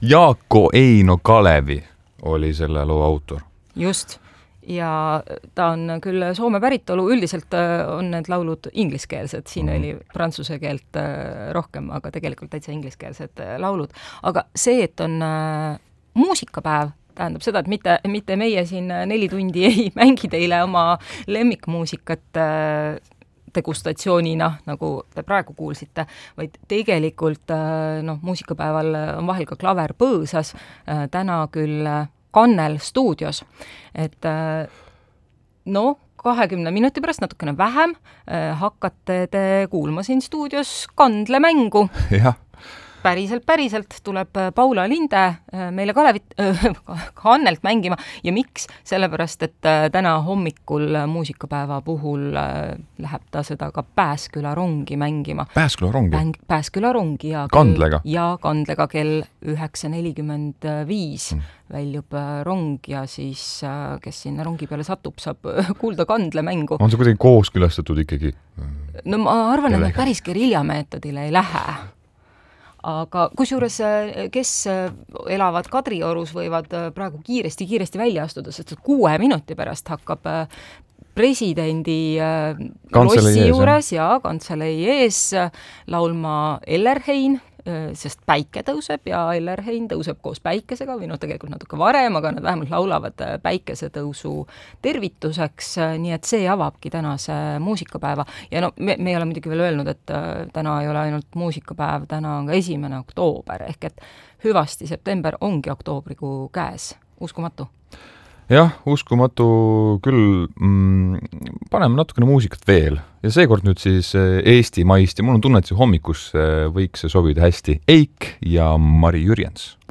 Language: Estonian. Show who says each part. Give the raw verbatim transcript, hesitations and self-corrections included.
Speaker 1: Jaako Eino Kalevi oli selle loo autor.
Speaker 2: Just. Ja ta on küll Soome päritolu, üldiselt on need laulud ingliskeelsed, siin mm. oli prantsuse keelt rohkem, aga tegelikult täitsa ingliskeelsed laulud. Aga see, et on muusikapäev, tähendab seda, et mitte, mitte meie siin neli tundi ei mängi teile oma lemmikmuusikat degustatsioonina, nagu te praegu kuulsite, vaid tegelikult no, muusikapäeval on vahel ka klaver põõsas, täna küll Kannel stuudios, et no kahekümne minuti pärast natukene vähem hakkate te kuulma siin stuudios kandlemängu.
Speaker 1: Jah.
Speaker 2: Päriselt, päriselt tuleb Paula Linde meile Kalevit, äh, Kannelt mängima ja miks? Sellepärast, et täna hommikul muusikapäeva puhul läheb ta seda ka Pääsküla rongi mängima.
Speaker 1: Pääsküla rongi?
Speaker 2: Mäng, Pääsküla rongi ja
Speaker 1: Kandlega?
Speaker 2: Ja Kandlega kell üheksa nelikümmend viis mm. väljub rong ja siis, kes sinna rongi peale satub, saab kuulda kandlemängu.
Speaker 1: On see kuidagi kooskülastatud ikkagi?
Speaker 2: No ma arvan, et päris geriljameetodile ei lähe. Aga kusjuures, kes elavad Kadriorus, võivad praegu kiiresti-kiiresti välja astuda, sest kuue minuti pärast hakkab presidendi lossi juures ja kantselei ees laulma Ellerhein, sest päike tõuseb ja Ellerhein tõuseb koos päikesega, või no tegelikult natuke varem, aga nad vähemalt laulavad päikesetõusu tervituseks, nii et see avabki tänase muusikapäeva. Ja no me, me ei ole muidugi veel öelnud, et täna ei ole ainult muusikapäev, täna on ka esimene oktoober, ehk et hüvasti september ongi oktoobrikuu käes. Uskumatu.
Speaker 1: Jah, uskumatu küll. Mm, paneme natukene muusikat veel. Ja seekord nüüd siis Eesti maist ja mul on tunne, et see hommikus võiks sobida hästi. Eik ja Mari Jürjens.